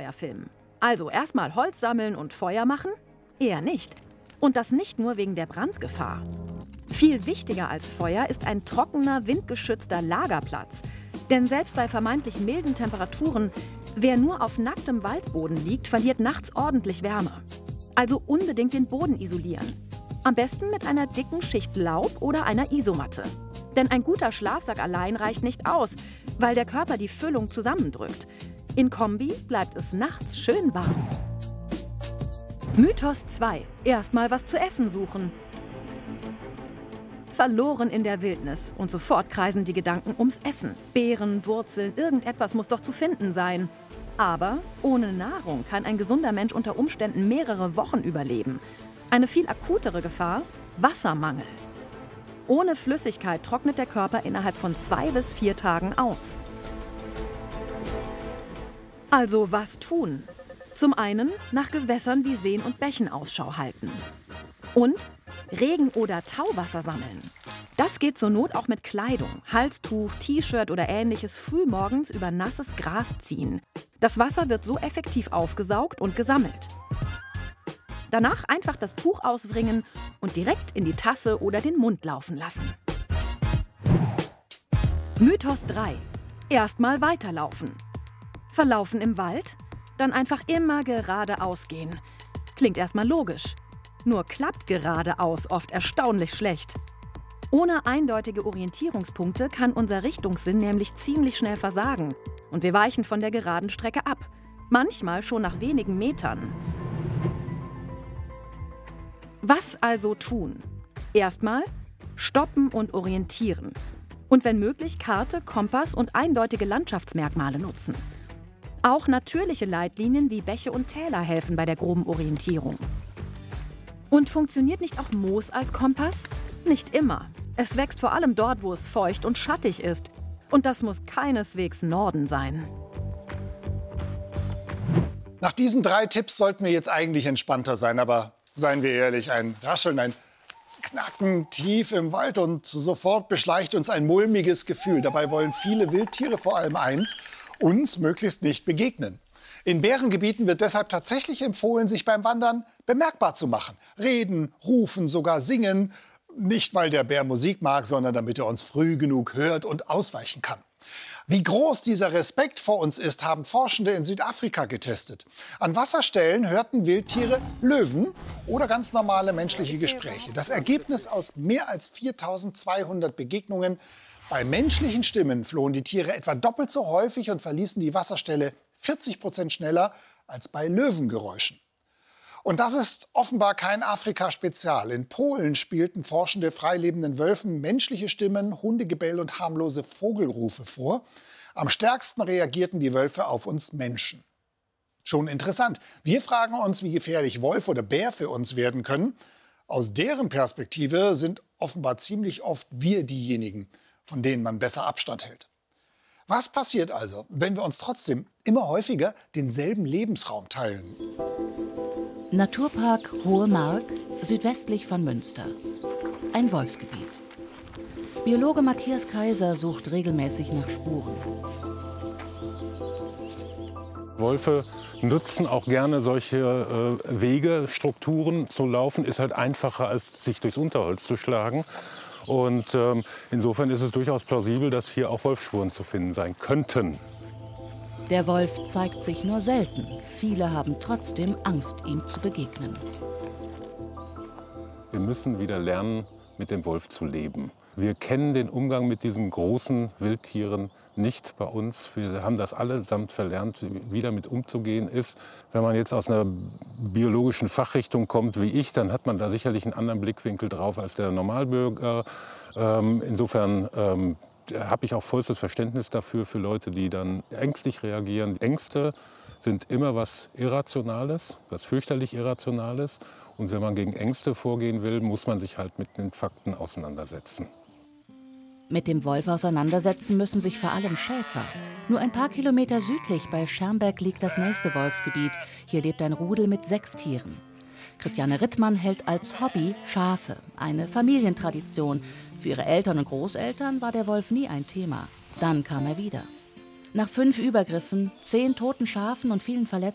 Abenteuerfilmen. Also erstmal Holz sammeln und Feuer machen? Eher nicht. Und das nicht nur wegen der Brandgefahr. Viel wichtiger als Feuer ist ein trockener, windgeschützter Lagerplatz. Denn selbst bei vermeintlich milden Temperaturen, wer nur auf nacktem Waldboden liegt, verliert nachts ordentlich Wärme. Also unbedingt den Boden isolieren. Am besten mit einer dicken Schicht Laub oder einer Isomatte. Denn ein guter Schlafsack allein reicht nicht aus, weil der Körper die Füllung zusammendrückt. In Kombi bleibt es nachts schön warm. Mythos 2. Erstmal was zu essen suchen. Verloren in der Wildnis und sofort kreisen die Gedanken ums Essen. Beeren, Wurzeln, irgendetwas muss doch zu finden sein. Aber ohne Nahrung kann ein gesunder Mensch unter Umständen mehrere Wochen überleben. Eine viel akutere Gefahr: Wassermangel. Ohne Flüssigkeit trocknet der Körper innerhalb von 2 bis 4 Tagen aus. Also was tun? Zum einen nach Gewässern wie Seen und Bächen Ausschau halten. Und Regen- oder Tauwasser sammeln. Das geht zur Not auch mit Kleidung, Halstuch, T-Shirt oder ähnliches frühmorgens über nasses Gras ziehen. Das Wasser wird so effektiv aufgesaugt und gesammelt. Danach einfach das Tuch auswringen und direkt in die Tasse oder den Mund laufen lassen. Mythos 3. Erstmal weiterlaufen. Verlaufen im Wald? Dann einfach immer geradeaus gehen. Klingt erstmal logisch. Nur klappt geradeaus oft erstaunlich schlecht. Ohne eindeutige Orientierungspunkte kann unser Richtungssinn nämlich ziemlich schnell versagen. Und wir weichen von der geraden Strecke ab. Manchmal schon nach wenigen Metern. Was also tun? Erstmal stoppen und orientieren. Und wenn möglich Karte, Kompass und eindeutige Landschaftsmerkmale nutzen. Auch natürliche Leitlinien wie Bäche und Täler helfen bei der groben Orientierung. Und funktioniert nicht auch Moos als Kompass? Nicht immer. Es wächst vor allem dort, wo es feucht und schattig ist. Und das muss keineswegs Norden sein. Nach diesen 3 Tipps sollten wir jetzt eigentlich entspannter sein. Aber seien wir ehrlich, ein Rascheln, ein Knacken tief im Wald und sofort beschleicht uns ein mulmiges Gefühl. Dabei wollen viele Wildtiere vor allem eins: uns möglichst nicht begegnen. In Bärengebieten wird deshalb tatsächlich empfohlen, sich beim Wandern bemerkbar zu machen. Reden, rufen, sogar singen. Nicht, weil der Bär Musik mag, sondern damit er uns früh genug hört und ausweichen kann. Wie groß dieser Respekt vor uns ist, haben Forschende in Südafrika getestet. An Wasserstellen hörten Wildtiere Löwen oder ganz normale menschliche Gespräche. Das Ergebnis aus mehr als 4200 Begegnungen: Bei menschlichen Stimmen flohen die Tiere etwa doppelt so häufig und verließen die Wasserstelle 40% schneller als bei Löwengeräuschen. Und das ist offenbar kein Afrika-Spezial. In Polen spielten Forschende freilebenden Wölfen menschliche Stimmen, Hundegebell und harmlose Vogelrufe vor. Am stärksten reagierten die Wölfe auf uns Menschen. Schon interessant. Wir fragen uns, wie gefährlich Wolf oder Bär für uns werden können. Aus deren Perspektive sind offenbar ziemlich oft wir diejenigen, von denen man besser Abstand hält. Was passiert also, wenn wir uns trotzdem immer häufiger denselben Lebensraum teilen? Naturpark Hohe Mark, südwestlich von Münster. Ein Wolfsgebiet. Biologe Matthias Kaiser sucht regelmäßig nach Spuren. Wölfe nutzen auch gerne solche Wege, Strukturen zu laufen. Ist halt einfacher, als sich durchs Unterholz zu schlagen. Und insofern ist es durchaus plausibel, dass hier auch Wolfsspuren zu finden sein könnten. Der Wolf zeigt sich nur selten. Viele haben trotzdem Angst, ihm zu begegnen. Wir müssen wieder lernen, mit dem Wolf zu leben. Wir kennen den Umgang mit diesen großen Wildtieren nicht bei uns. Wir haben das allesamt verlernt, wie damit umzugehen ist. Wenn man jetzt aus einer biologischen Fachrichtung kommt wie ich, dann hat man da sicherlich einen anderen Blickwinkel drauf als der Normalbürger. Insofern habe ich auch vollstes Verständnis dafür, für Leute, die dann ängstlich reagieren. Ängste sind immer was Irrationales, was fürchterlich Irrationales. Und wenn man gegen Ängste vorgehen will, muss man sich halt mit den Fakten auseinandersetzen. Mit dem Wolf auseinandersetzen müssen sich vor allem Schäfer. Nur ein paar Kilometer südlich bei Schermbeck liegt das nächste Wolfsgebiet. Hier lebt ein Rudel mit 6 Tieren. Christiane Rittmann hält als Hobby Schafe, eine Familientradition. Für ihre Eltern und Großeltern war der Wolf nie ein Thema. Dann kam er wieder. Nach 5 Übergriffen, 10 toten Schafen und vielen Verletzten